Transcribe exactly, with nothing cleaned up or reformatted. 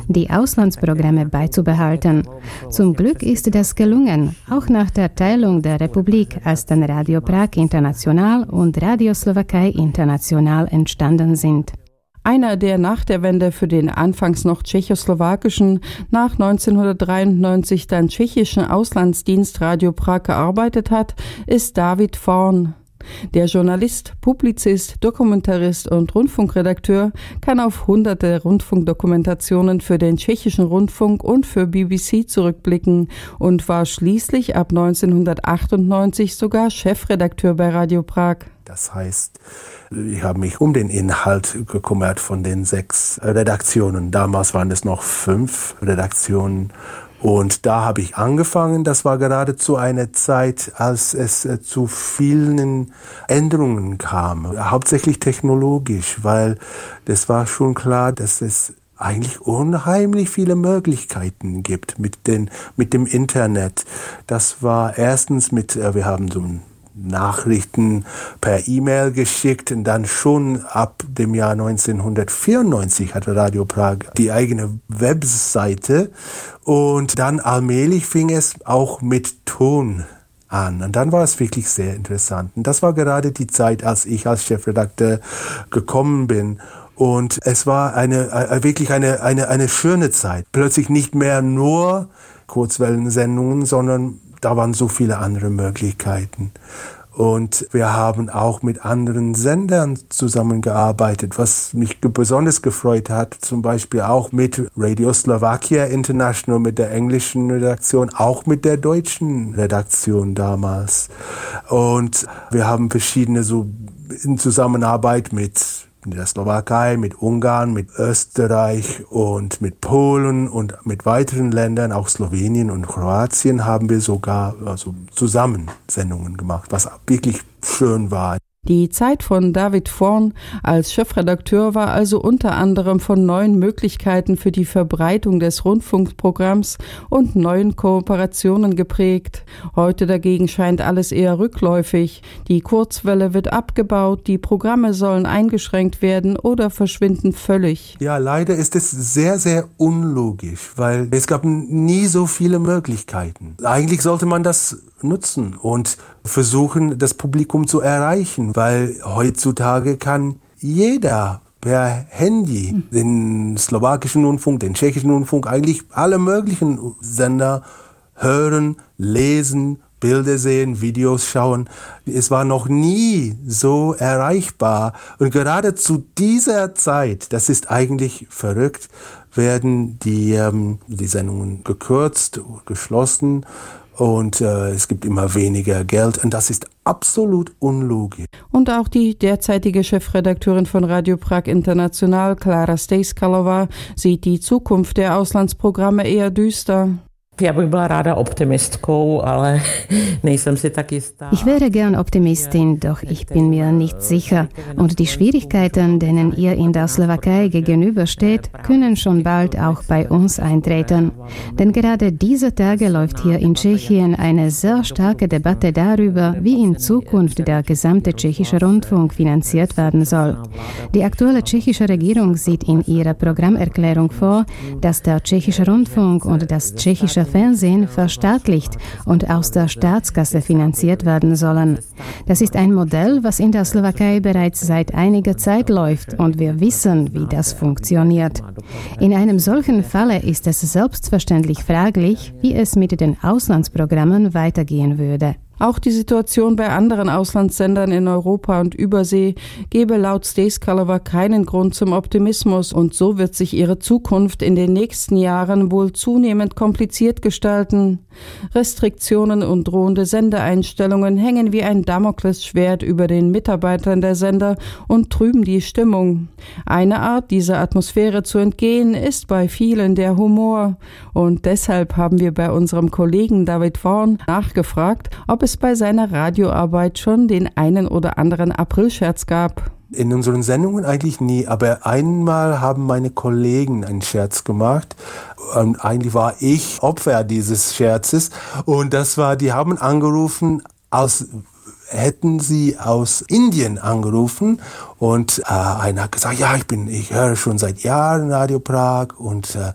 die Auslandsprogramme beizubehalten. Zum Glück ist das gelungen, auch nach der Teilung der Republik, als dann Radio Prag International und Radio Slowakei International entstanden sind. Einer, der nach der Wende für den anfangs noch tschechoslowakischen, nach neunzehnhundertdreiundneunzig dann tschechischen Auslandsdienst Radio Prag gearbeitet hat, ist David Forn. Der Journalist, Publizist, Dokumentarist und Rundfunkredakteur kann auf hunderte Rundfunkdokumentationen für den tschechischen Rundfunk und für B B C zurückblicken und war schließlich ab neunzehnhundertachtundneunzig sogar Chefredakteur bei Radio Prag. Das heißt, ich habe mich um den Inhalt gekümmert von den sechs Redaktionen. Damals waren es noch fünf Redaktionen. Und da habe ich angefangen. Das war gerade zu einer Zeit, als es zu vielen Änderungen kam. Hauptsächlich technologisch, weil das war schon klar, dass es eigentlich unheimlich viele Möglichkeiten gibt mit, den, mit dem Internet. Das war erstens mit, wir haben so ein Nachrichten per E-Mail geschickt und dann schon ab dem Jahr neunzehnhundertvierundneunzig hatte Radio Prag die eigene Webseite und dann allmählich fing es auch mit Ton an und dann war es wirklich sehr interessant. Und das war gerade die Zeit, als ich als Chefredakteur gekommen bin. Und es war eine, äh, wirklich eine, eine, eine schöne Zeit. Plötzlich nicht mehr nur Kurzwellensendungen, sondern da waren so viele andere Möglichkeiten. Und wir haben auch mit anderen Sendern zusammengearbeitet, was mich besonders gefreut hat, zum Beispiel auch mit Radio Slovakia International, mit der englischen Redaktion, auch mit der deutschen Redaktion damals. Und wir haben verschiedene so in Zusammenarbeit mit mit der Slowakei, mit Ungarn, mit Österreich und mit Polen und mit weiteren Ländern, auch Slowenien und Kroatien, haben wir sogar also zusammen Sendungen gemacht, was wirklich schön war. Die Zeit von David Forn als Chefredakteur war also unter anderem von neuen Möglichkeiten für die Verbreitung des Rundfunkprogramms und neuen Kooperationen geprägt. Heute dagegen scheint alles eher rückläufig. Die Kurzwelle wird abgebaut, die Programme sollen eingeschränkt werden oder verschwinden völlig. Ja, leider ist es sehr, sehr unlogisch, weil es gab nie so viele Möglichkeiten. Eigentlich sollte man das nutzen und versuchen, das Publikum zu erreichen, weil heutzutage kann jeder per Handy den slowakischen Rundfunk, den tschechischen Rundfunk, eigentlich alle möglichen Sender hören, lesen, Bilder sehen, Videos schauen. Es war noch nie so erreichbar. Und gerade zu dieser Zeit, das ist eigentlich verrückt, werden die, ähm, die Sendungen gekürzt, geschlossen. Und äh, es gibt immer weniger Geld und das ist absolut unlogisch. Und auch die derzeitige Chefredakteurin von Radio Prag International, Klára Stejskalová, sieht die Zukunft der Auslandsprogramme eher düster. Ja bych byla ráda optimistkou, ale nejsem si tak jistá. Ich wäre gern Optimistin, doch ich bin mir nicht sicher. Und die Schwierigkeiten, denen ihr in der Slowakei gegenübersteht, können schon bald auch bei uns eintreten. Denn gerade dieser Tage läuft hier in Tschechien eine sehr starke Debatte darüber, wie in Zukunft der gesamte tschechische Rundfunk finanziert werden soll. Die aktuelle tschechische Regierung sieht in ihrer Programmerklärung vor, dass der tschechische Rundfunk und das tschechische Fernsehen verstaatlicht und aus der Staatskasse finanziert werden sollen. Das ist ein Modell, was in der Slowakei bereits seit einiger Zeit läuft und wir wissen, wie das funktioniert. In einem solchen Falle ist es selbstverständlich fraglich, wie es mit den Auslandsprogrammen weitergehen würde. Auch die Situation bei anderen Auslandssendern in Europa und Übersee gebe laut Stejskalová keinen Grund zum Optimismus und so wird sich ihre Zukunft in den nächsten Jahren wohl zunehmend kompliziert gestalten. Restriktionen und drohende Sendeeinstellungen hängen wie ein Damoklesschwert über den Mitarbeitern der Sender und trüben die Stimmung. Eine Art, dieser Atmosphäre zu entgehen, ist bei vielen der Humor. Und deshalb haben wir bei unserem Kollegen David Forn nachgefragt, ob es bei seiner Radioarbeit schon den einen oder anderen Aprilscherz gab. In unseren Sendungen eigentlich nie, aber einmal haben meine Kollegen einen Scherz gemacht. Und eigentlich war ich Opfer dieses Scherzes. Und das war, die haben angerufen, als hätten sie aus Indien angerufen. Und äh, einer hat gesagt, ja, ich bin, ich höre schon seit Jahren Radio Prag und äh,